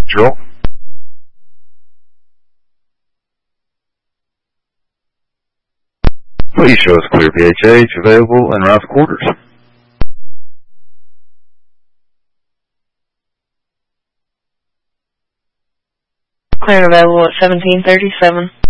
Drill. Please show us clear PHH available and route quarters. Clear available at 1737.